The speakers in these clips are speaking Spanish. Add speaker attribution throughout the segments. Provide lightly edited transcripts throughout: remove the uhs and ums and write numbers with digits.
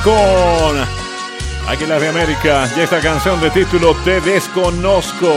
Speaker 1: con Águilas de América y esta canción de título Te Desconozco.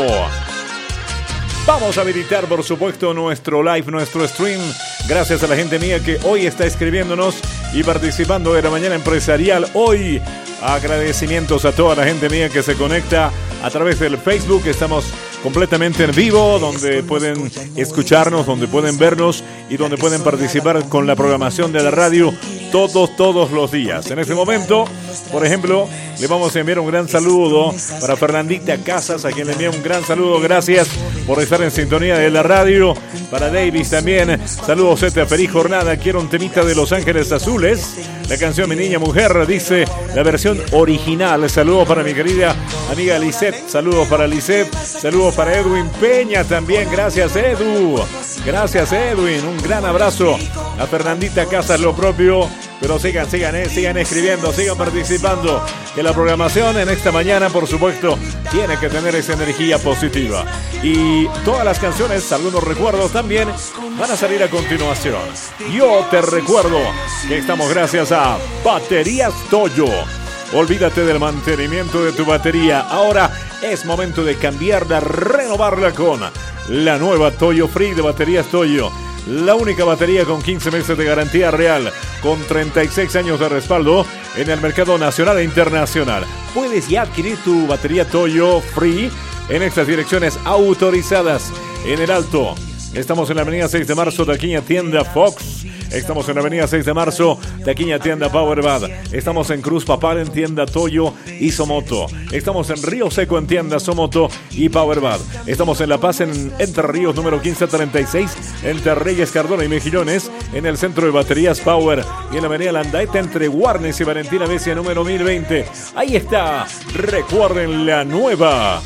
Speaker 1: Vamos a habilitar, por supuesto, nuestro live, nuestro stream. Gracias a la gente mía que hoy está escribiéndonos y participando de la mañana empresarial. Hoy, agradecimientos a toda la gente mía que se conecta a través del Facebook. Estamos completamente en vivo, donde pueden escucharnos, donde pueden vernos y donde pueden participar con la programación de la radio todos los días. En este momento, por ejemplo, le vamos a enviar un gran saludo para Fernandita Casas, a quien le envía un gran saludo. Gracias por estar en sintonía de la radio. Para Davis también, saludos a Feliz Jornada. Quiero un temita de Los Ángeles Azules. La canción Mi Niña Mujer, dice la versión original. Saludos para mi querida amiga Lisette. Saludos para Lisette. Saludos para Edwin Peña también. Gracias, Edu. Gracias, Edwin. Un gran abrazo a Fernandita Casas, lo propio. Pero sigan escribiendo, sigan participando. Que la programación en esta mañana, por supuesto, tiene que tener esa energía positiva. Y todas las canciones, algunos recuerdos también, van a salir a continuación. Yo te recuerdo que estamos gracias a Baterías Toyo. Olvídate del mantenimiento de tu batería. Ahora es momento de cambiarla, renovarla con la nueva Toyo Free de Baterías Toyo. La única batería con 15 meses de garantía real, con 36 años de respaldo en el mercado nacional e internacional. Puedes ya adquirir tu batería Toyo Free en estas direcciones autorizadas. En el Alto, estamos en la avenida 6 de marzo, taquilla tienda Fox. Estamos en la avenida 6 de marzo, taquilla tienda Powerbad. Estamos en Cruz Papal en tienda Toyo y Somoto. Estamos en Río Seco en tienda Somoto y Powerbad. Estamos en La Paz en Entre Ríos número 1536, entre Reyes Cardona y Mejillones, en el centro de baterías Power. Y en la avenida Landaeta entre Guarnes y Valentina Becia número 1020. Ahí está, recuerden la nueva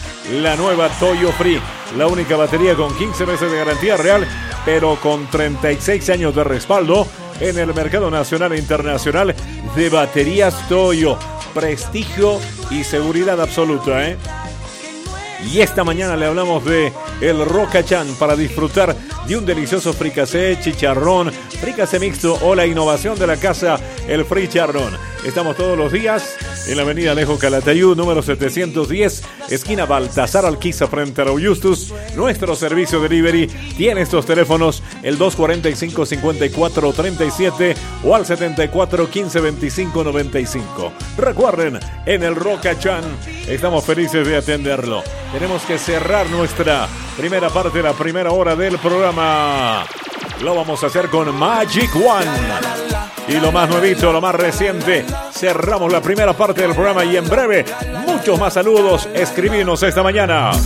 Speaker 1: Toyo Free. La única batería con 15 meses de garantía real, pero con 36 años de respaldo en el mercado nacional e internacional de baterías Toyo. Prestigio y seguridad absoluta, ¿eh? Y esta mañana le hablamos de el Rocachan para disfrutar de un delicioso fricasé, chicharrón, fricasé mixto o la innovación de la casa, el fricharrón. Estamos todos los días en la avenida Alejo Calatayud, número 710, esquina Baltasar Alquiza, frente a la Justus. Nuestro servicio delivery tiene estos teléfonos, el 245-5437 o al 74-15-25-95. Recuerden, en el Rocachan estamos felices de atenderlo. Tenemos que cerrar nuestra primera parte, la primera hora del programa. Lo vamos a hacer con Magic One. Y lo más nuevito, lo más reciente. Cerramos la primera parte del programa y en breve, muchos más saludos. Escribinos esta mañana.